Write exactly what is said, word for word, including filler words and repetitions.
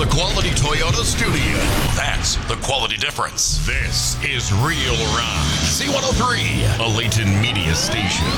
the Quality Toyota Studio. That's the quality difference. This is Real Rock. C one oh three, a Layton Media Station.